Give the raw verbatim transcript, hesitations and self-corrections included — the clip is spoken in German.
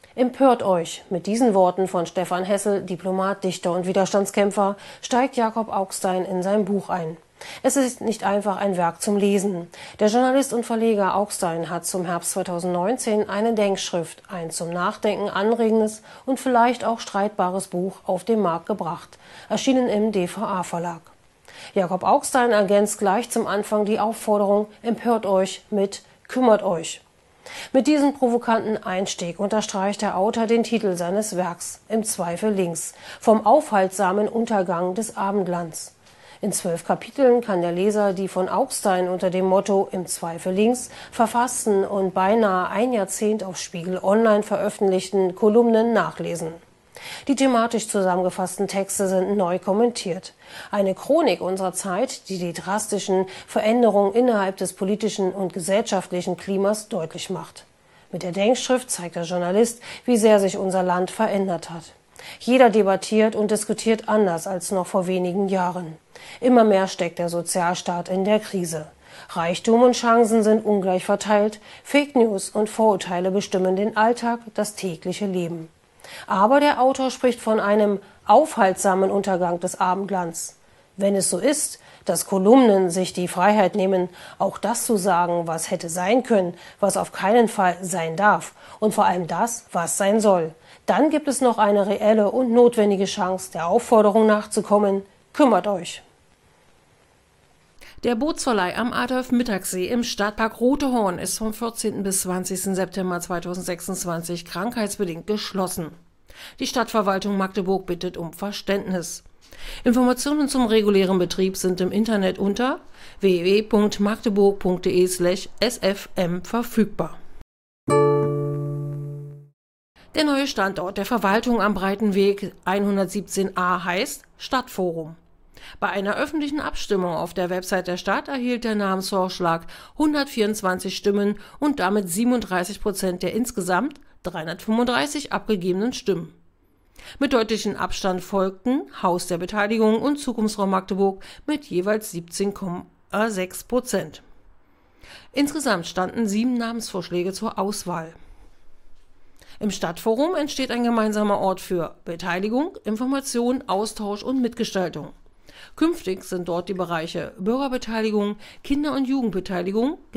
Empört euch! Mit diesen Worten von Stefan Hessel, Diplomat, Dichter und Widerstandskämpfer, steigt Jakob Augstein in sein Buch ein. Es ist nicht einfach ein Werk zum Lesen. Der Journalist und Verleger Augstein hat zum Herbst zweitausendneunzehn eine Denkschrift, ein zum Nachdenken anregendes und vielleicht auch streitbares Buch auf den Markt gebracht, erschienen im D V A-Verlag. Jakob Augstein ergänzt gleich zum Anfang die Aufforderung „Empört euch" mit „Kümmert euch". Mit diesem provokanten Einstieg unterstreicht der Autor den Titel seines Werks, im Zweifel links, vom aufhaltsamen Untergang des Abendlands. In zwölf Kapiteln kann der Leser die von Augstein unter dem Motto „Im Zweifel links" verfassten und beinahe ein Jahrzehnt auf Spiegel Online veröffentlichten Kolumnen nachlesen. Die thematisch zusammengefassten Texte sind neu kommentiert. Eine Chronik unserer Zeit, die die drastischen Veränderungen innerhalb des politischen und gesellschaftlichen Klimas deutlich macht. Mit der Denkschrift zeigt der Journalist, wie sehr sich unser Land verändert hat. Jeder debattiert und diskutiert anders als noch vor wenigen Jahren. Immer mehr steckt der Sozialstaat in der Krise. Reichtum und Chancen sind ungleich verteilt, Fake News und Vorurteile bestimmen den Alltag, das tägliche Leben. Aber der Autor spricht von einem aufhaltsamen Untergang des Abendlands. Wenn es so ist, dass Kolumnen sich die Freiheit nehmen, auch das zu sagen, was hätte sein können, was auf keinen Fall sein darf und vor allem das, was sein soll, dann gibt es noch eine reelle und notwendige Chance, der Aufforderung nachzukommen: Kümmert euch! Der Bootsverleih am Adolf-Mittag-See im Stadtpark Rote Horn ist vom vierzehnten bis zwanzigsten September zweitausendsechsundzwanzig krankheitsbedingt geschlossen. Die Stadtverwaltung Magdeburg bittet um Verständnis. Informationen zum regulären Betrieb sind im Internet unter w w w punkt magdeburg punkt de slash s f m verfügbar. Der neue Standort der Verwaltung am Breitenweg hundertsiebzehn a heißt Stadtforum. Bei einer öffentlichen Abstimmung auf der Website der Stadt erhielt der Namensvorschlag hundertvierundzwanzig Stimmen und damit siebenunddreißig Prozent der insgesamt dreihundertfünfunddreißig abgegebenen Stimmen. Mit deutlichem Abstand folgten Haus der Beteiligung und Zukunftsraum Magdeburg mit jeweils siebzehn Komma sechs Prozent. Insgesamt standen sieben Namensvorschläge zur Auswahl. Im Stadtforum entsteht ein gemeinsamer Ort für Beteiligung, Information, Austausch und Mitgestaltung. Künftig sind dort die Bereiche Bürgerbeteiligung, Kinder- und Jugendbeteiligung,